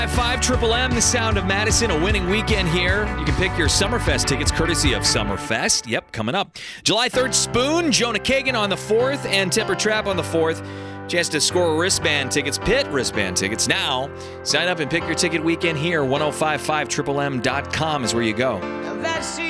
5 Triple M, the sound of Madison, a winning weekend here. You can pick your Summerfest tickets courtesy of Summerfest. Yep, coming up. July 3rd, Spoon, Jonah Kagan on the 4th, and Temper Trap on the 4th. Chance to score wristband tickets, Pitt wristband tickets now. Sign up and pick your ticket weekend here. 1055triplem.com is where you go.